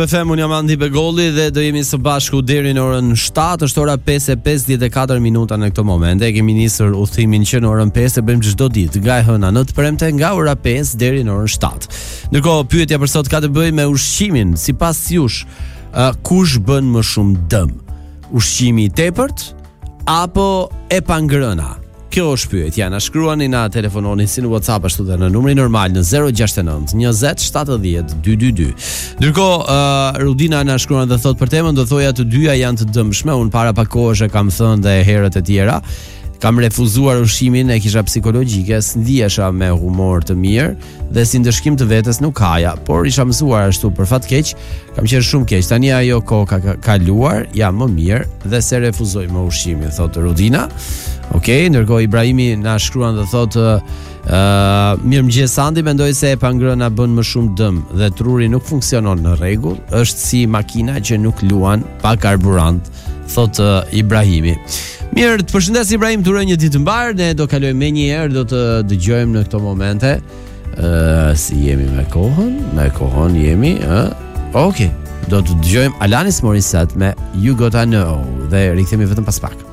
Unë jam Andi Begolli dhe do jemi së bashku deri në orën 7, është ora 5:54 minuta në këtë moment. E kemi nisur udhimin që në orën 5 e bëjmë çdo ditë, nga e hëna në të premte, nga ora 5 deri në orën 7. Ndërkohë, pyetja për sot ka të bëjë me ushqimin. Sipas jush, kush bën më shumë dëm? Ushqimi i tepërt apo e pangrëna? Kjo është pyetja. Na shkruani, na telefononi si në WhatsApp ashtu dhe në numrin normal në 069 20 70 222. Ndërkohë, Rudina na shkruan dhe thot për temën, do thoja të dyja janë të dëmshme. Unë para pak kohësh e kam thënë dhe herët e tjera. Kam refuzuar ushqimin, e kisha psikologjike, s'ndihesha me humor të mirë dhe si ndëshkim të vetes nuk haja, por isha mësuar ashtu për fat keq, kam qenë shumë keq. Tani ajo kohë ka kaluar, jam më mirë dhe se refuzoj me ushqimin, thotë Rudina. Okej, ndërkohë Ibrahimi na shkruan dhe thotë mirëmëngjes Andi, mendoj se e pangrëna bën më shumë dëm dhe truri nuk funksionon në rregull, është si makina që nuk luan pa karburant, thotë Ibrahimi. Mirë, të përshëndes Ibrahim, të uroj një ditë të mbar. Ne do kalojmë menjëherë, do të dëgjojmë në këto momente si jemi me kohën jemi, Okej, do të dëgjojmë Alanis Morissette me You Gotta Know dhe rikthehemi vetëm pas pak.